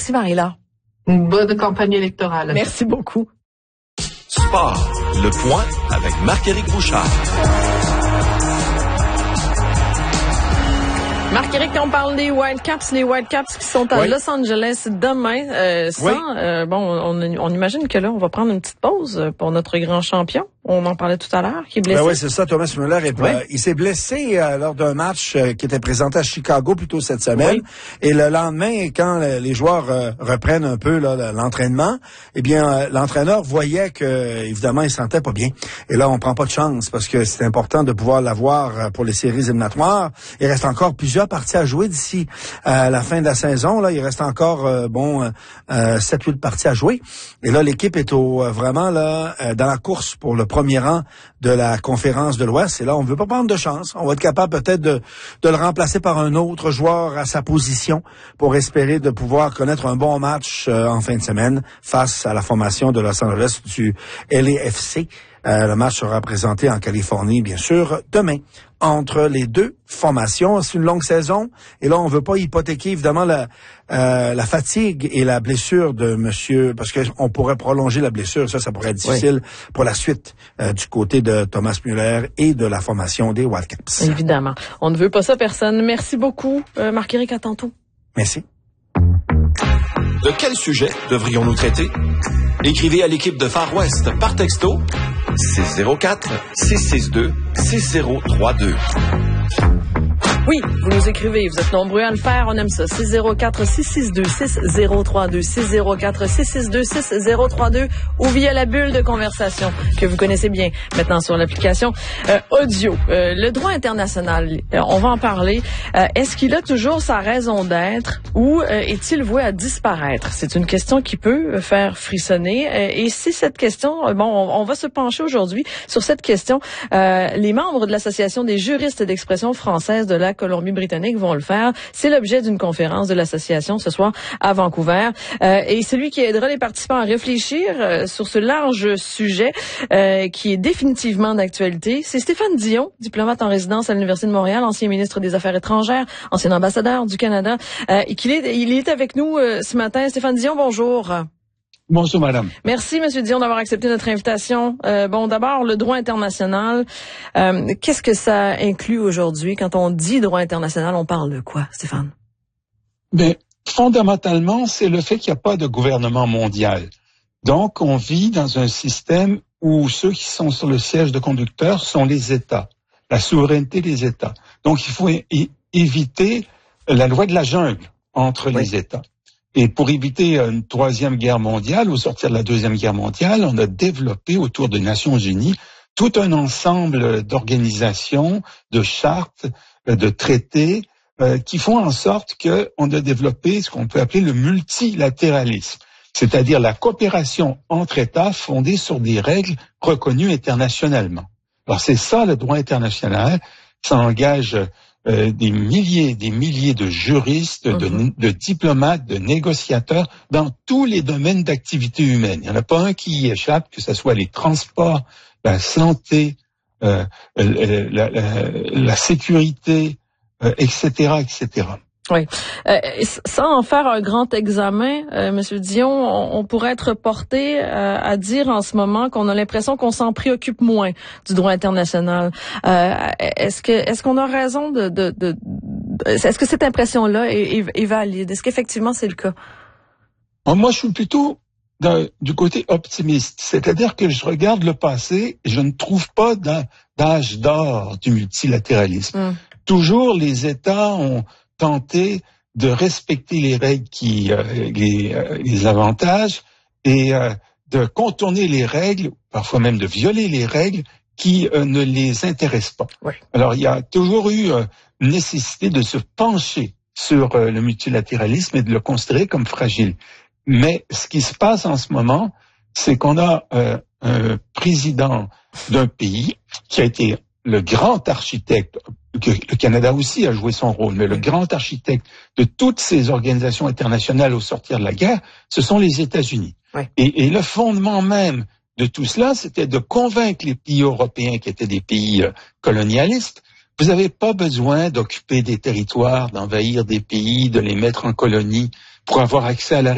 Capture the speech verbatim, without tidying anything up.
Merci, Marie-Laure. Une bonne campagne électorale. Merci beaucoup. Sport, le point avec Marc-Éric Bouchard. Marc-Éric, on parle des Whitecaps, les Whitecaps qui sont à oui. Los Angeles demain. Euh, sans, oui. euh, bon, on, on imagine que là, on va prendre une petite pause pour notre grand champion. On en parlait tout à l'heure, qui est blessé. Ben oui, c'est ça, Thomas Müller. Est, oui. euh, il s'est blessé euh, lors d'un match euh, qui était présenté à Chicago plus tôt cette semaine. Oui. Et le lendemain, quand le, les joueurs euh, reprennent un peu là, l'entraînement, eh bien, euh, l'entraîneur voyait que, évidemment, il se sentait pas bien. Et là, on prend pas de chance parce que c'est important de pouvoir l'avoir pour les séries éliminatoires. Il reste encore plusieurs parties à jouer d'ici à la fin de la saison. Là, il reste encore euh, bon euh, sept huit parties à jouer. Et là, l'équipe est au euh, vraiment là euh, dans la course pour le premier rang de la conférence de l'Ouest. Et là, on ne veut pas prendre de chance. On va être capable peut-être de, de le remplacer par un autre joueur à sa position pour espérer de pouvoir connaître un bon match euh, en fin de semaine face à la formation de Los Angeles du L A F C. Euh, le match sera présenté en Californie, bien sûr, demain. Entre les deux formations, c'est une longue saison. Et là, on veut pas hypothéquer, évidemment, la, euh, la fatigue et la blessure de monsieur, parce que on pourrait prolonger la blessure. Ça, ça pourrait être difficile oui. pour la suite euh, du côté de Thomas Müller et de la formation des Whitecaps. Évidemment. On ne veut pas ça, personne. Merci beaucoup, euh, Marc-Éric, à tantôt. Merci. De quel sujet devrions-nous traiter? Écrivez à l'équipe de Far West par texto six zéro quatre, six six deux, six zéro trois deux. Oui, vous nous écrivez, vous êtes nombreux à le faire, on aime ça. six zéro quatre, six six deux, six zéro trois deux, six zéro quatre, six six deux, six zéro trois deux ou via la bulle de conversation que vous connaissez bien maintenant sur l'application euh, audio. Euh, le droit international, euh, on va en parler. Euh, est-ce qu'il a toujours sa raison d'être ou euh, est-il voué à disparaître? C'est une question qui peut faire frissonner. Euh, et si cette question, euh, bon, on, on va se pencher aujourd'hui sur cette question. Euh, les membres de l'Association des juristes d'expression française de la Colombie-Britannique vont le faire. C'est l'objet d'une conférence de l'association ce soir à Vancouver. Euh, et celui qui aidera les participants à réfléchir euh, sur ce large sujet euh, qui est définitivement d'actualité, c'est Stéphane Dion, diplomate en résidence à l'Université de Montréal, ancien ministre des Affaires étrangères, ancien ambassadeur du Canada. Euh, et qu'il est, il est avec nous euh, ce matin. Stéphane Dion, bonjour. Bonjour, madame. Merci, monsieur Dion, d'avoir accepté notre invitation. Euh, bon, d'abord, le droit international. Euh, qu'est-ce que ça inclut aujourd'hui? Quand on dit droit international, on parle de quoi, Stéphane? Bien, fondamentalement, c'est le fait qu'il n'y a pas de gouvernement mondial. Donc, on vit dans un système où ceux qui sont sur le siège de conducteur sont les États, la souveraineté des États. Donc, il faut é- éviter la loi de la jungle entre oui. les États. Et pour éviter une troisième guerre mondiale, au sortir de la deuxième guerre mondiale, on a développé autour des Nations Unies tout un ensemble d'organisations, de chartes, de traités euh, qui font en sorte qu'on a développé ce qu'on peut appeler le multilatéralisme, c'est-à-dire la coopération entre États fondée sur des règles reconnues internationalement. Alors c'est ça le droit international, ça engage Euh, des milliers, des milliers de juristes, mm-hmm. de, de diplomates, de négociateurs dans tous les domaines d'activité humaine. Il n'y en a pas un qui y échappe, que ce soit les transports, la santé, euh, la, la, la sécurité, euh, et cetera, et cetera. Oui. Euh, sans en faire un grand examen, euh, Monsieur Dion, on, on pourrait être porté euh, à dire en ce moment qu'on a l'impression qu'on s'en préoccupe moins du droit international. Euh, est-ce que est-ce qu'on a raison de, de, de, de est-ce que cette impression-là est, est, est valide? Est-ce qu'effectivement c'est le cas? Moi, je suis plutôt de, du côté optimiste, c'est-à-dire que je regarde le passé et je ne trouve pas d'âge d'or du multilatéralisme. Mm. Toujours les États ont tenter de respecter les règles qui euh, les, euh, les avantagent et euh, de contourner les règles, parfois même de violer les règles qui euh, ne les intéressent pas. Oui. Alors, il y a toujours eu euh, nécessité de se pencher sur euh, le multilatéralisme et de le considérer comme fragile. Mais ce qui se passe en ce moment, c'est qu'on a euh, un président d'un pays qui a été le grand architecte, que le Canada aussi a joué son rôle, mais le grand architecte de toutes ces organisations internationales au sortir de la guerre, ce sont les États-Unis. Oui. Et, et le fondement même de tout cela, c'était de convaincre les pays européens qui étaient des pays euh, colonialistes. Vous n'avez pas besoin d'occuper des territoires, d'envahir des pays, de les mettre en colonie pour avoir accès à la